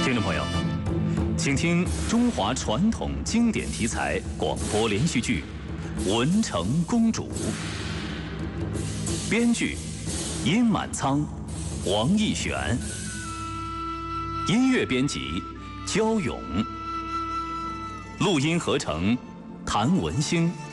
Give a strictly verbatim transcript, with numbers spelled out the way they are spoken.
听众朋友，请听中华传统经典题材广播连续剧《文成公主》，编剧殷满仓、王义玄，音乐编辑焦勇，录音合成谭文兴。